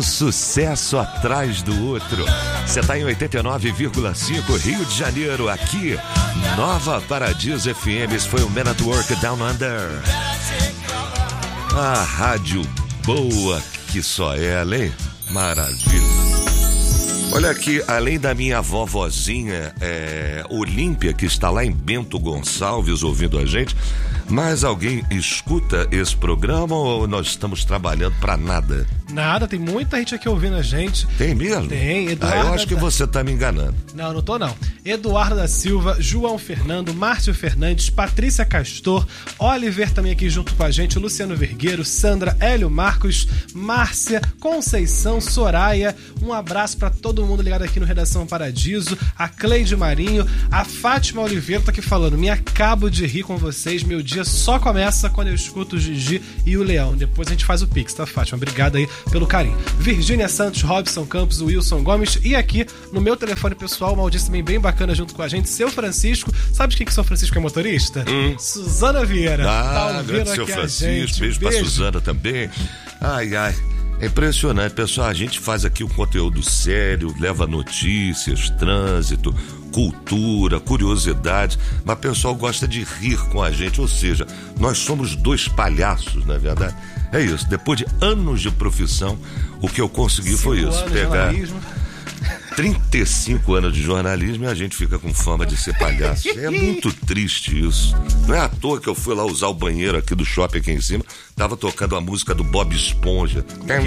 Um sucesso atrás do outro. Você tá em 89,5 Rio de Janeiro, aqui, Nova Paradiso FM. Esse foi o Man at Work Down Under. A rádio boa que só ela, hein? Maravilha. Olha aqui, além da minha vovozinha Olímpia, que está lá em Bento Gonçalves ouvindo a gente, mais alguém escuta esse programa ou nós estamos trabalhando pra nada? Nada, tem muita gente aqui ouvindo a gente. Tem mesmo? Tem, Eduardo. Eu acho que você tá me enganando. Não tô não. Eduardo da Silva, João Fernando, Márcio Fernandes, Patrícia Castor, Oliver também aqui junto com a gente, Luciano Vergueiro, Sandra, Hélio Marcos, Márcia, Conceição, Soraya. Um abraço pra todo mundo ligado aqui no Redação Paradiso, a Cleide Marinho, a Fátima Oliveira tá aqui falando: me acabo de rir com vocês, meu dia só começa quando eu escuto o Gigi e o Leão. Depois a gente faz o Pix, tá, Fátima? Obrigado aí pelo carinho. Virgínia Santos, Robson Campos, Wilson Gomes, e aqui no meu telefone pessoal, uma audiência também bem bacana junto com a gente, seu Francisco. Sabe de quem que seu Francisco é motorista? Suzana Vieira. Tá ouvindo seu Francisco, beijo pra Suzana também. Ai, ai. É impressionante, pessoal, a gente faz aqui um conteúdo sério, leva notícias, trânsito, cultura, curiosidade, mas o pessoal gosta de rir com a gente, ou seja, nós somos dois palhaços, não é verdade? É isso, depois de anos de profissão, o que eu consegui foi isso, pegar 35 anos de jornalismo e a gente fica com fama de ser palhaço. É muito triste isso. Não é à toa que eu fui lá usar o banheiro aqui do shopping aqui em cima, tava tocando a música do Bob Esponja.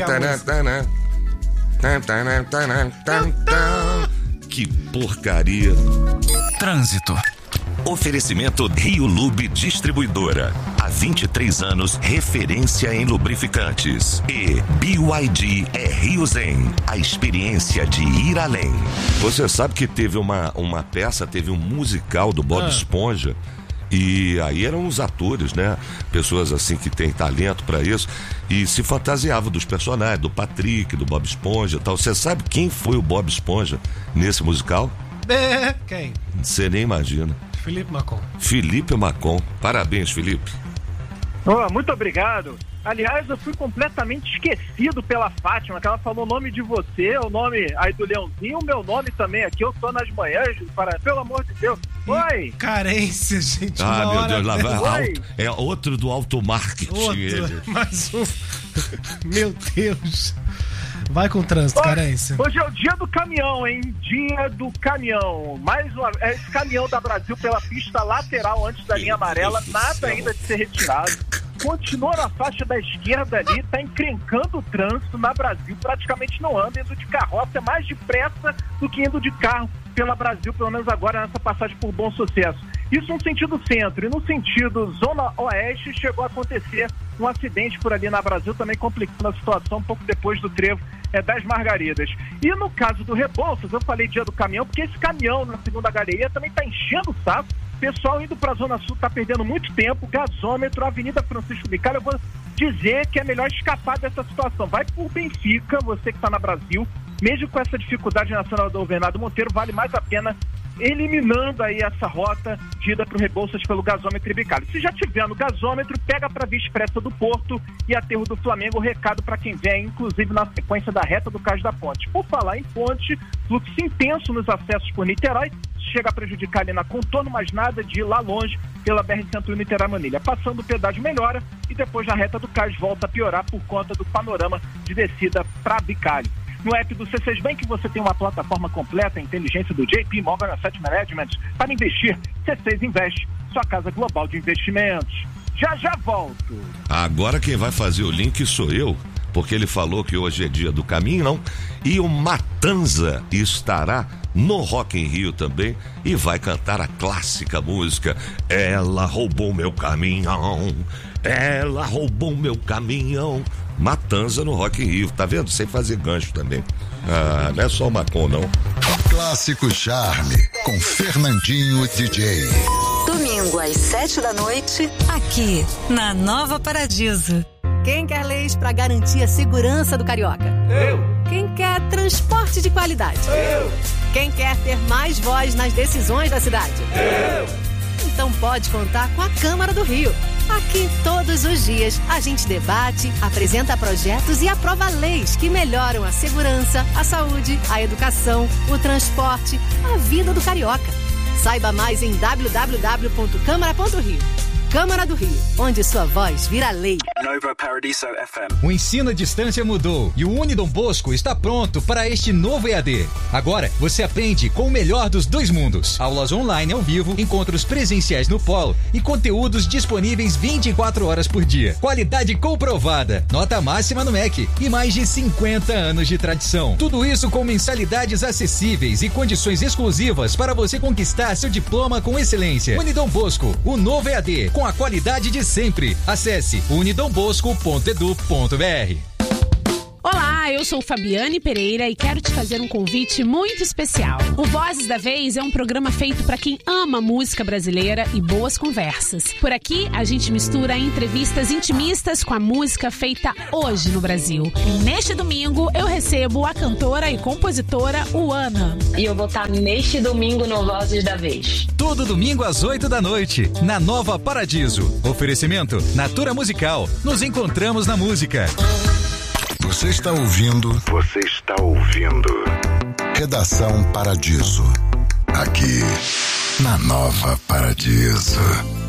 Que porcaria. Trânsito. Oferecimento Rio Lube Distribuidora. Há 23 anos, referência em lubrificantes. E BYD é Rio Zen, a experiência de ir além. Você sabe que teve uma peça, teve um musical do Bob Esponja. E aí eram os atores, né? Pessoas assim que têm talento pra isso. E se fantasiavam dos personagens, do Patrick, do Bob Esponja e tal. Você sabe quem foi o Bob Esponja nesse musical? Quem? Você nem imagina. Felipe Macon. Felipe Macon. Parabéns, Felipe. Muito obrigado. Aliás, eu fui completamente esquecido pela Fátima, que ela falou o nome de você, o nome aí do Leãozinho, o meu nome também aqui, eu tô nas manhãs, pelo amor de Deus. Oi! Carência, gente. Meu Deus, lá vai. É outro do automarketing. Outro, mais um. Meu Deus. Vai com o trânsito, Carência. Hoje é o dia do caminhão, hein? Dia do caminhão. Mais uma esse caminhão da Brasil pela pista lateral antes da linha amarela, nada ainda de ser retirado. Continua na faixa da esquerda ali, tá encrencando o trânsito na Brasil, praticamente não anda, indo de carroça, é mais depressa do que indo de carro pela Brasil, pelo menos agora nessa passagem por Bom Sucesso. Isso no sentido centro, e no sentido zona oeste chegou a acontecer um acidente por ali na Brasil, também complicando a situação um pouco depois do trevo das Margaridas. E no caso do Rebouças, eu falei dia do caminhão, porque esse caminhão na segunda galeria também está enchendo o saco. Pessoal indo para a Zona Sul está perdendo muito tempo, gasômetro, Avenida Francisco Bicalho. Eu vou dizer que é melhor escapar dessa situação. Vai por Benfica, você que está na Brasil, mesmo com essa dificuldade nacional do Bernardo Monteiro, vale mais a pena eliminando aí essa rota de ida para o Rebouças pelo gasômetro e Bicalho. Se já tiver no gasômetro, pega para a Via Expressa do Porto e Aterro do Flamengo, recado para quem vem, inclusive na sequência da reta do Cais da Ponte. Por falar em ponte, fluxo intenso nos acessos por Niterói, chega a prejudicar ali na Contorno, mas nada de ir lá longe pela BR-101 Niterói-Manilha. Passando o pedágio melhora e depois na reta do Cais volta a piorar por conta do panorama de descida para Bicalho. No app do C6 Bank você tem uma plataforma completa, a inteligência do JP Morgan Asset Management para investir. C6 Investe, sua casa global de investimentos. Já volto. Agora quem vai fazer o link sou eu, porque ele falou que hoje é dia do caminhão e o Matanza estará no Rock in Rio também e vai cantar a clássica música Ela Roubou Meu Caminhão, Ela Roubou Meu Caminhão. Matanza no Rock in Rio, tá vendo? Sem fazer gancho também. Não é só o Macon, não. Clássico Charme, com Fernandinho DJ. Domingo às 7h, aqui na Nova Paradiso. Quem quer leis para garantir a segurança do carioca? Eu. Quem quer transporte de qualidade? Eu. Quem quer ter mais voz nas decisões da cidade? Eu. Então pode contar com a Câmara do Rio. Aqui, todos os dias, a gente debate, apresenta projetos e aprova leis que melhoram a segurança, a saúde, a educação, o transporte, a vida do carioca. Saiba mais em www.câmara.rio. Câmara do Rio, onde sua voz vira lei. Nova Paradiso FM. O ensino à distância mudou e o Unidom Bosco está pronto para este novo EAD. Agora, você aprende com o melhor dos dois mundos. Aulas online ao vivo, encontros presenciais no polo e conteúdos disponíveis 24 horas por dia. Qualidade comprovada, nota máxima no MEC e mais de 50 anos de tradição. Tudo isso com mensalidades acessíveis e condições exclusivas para você conquistar seu diploma com excelência. Unidom Bosco, o novo EAD, com a qualidade de sempre. Acesse unidombosco.edu.br. Olá, eu sou Fabiane Pereira e quero te fazer um convite muito especial. O Vozes da Vez é um programa feito para quem ama música brasileira e boas conversas. Por aqui, a gente mistura entrevistas intimistas com a música feita hoje no Brasil. E neste domingo, eu recebo a cantora e compositora Uana. E eu vou estar neste domingo no Vozes da Vez. Todo domingo às 8 da noite, na Nova Paradiso. Oferecimento Natura Musical. Nos encontramos na música. Você está ouvindo Redação Paradiso. Aqui na Nova Paradiso.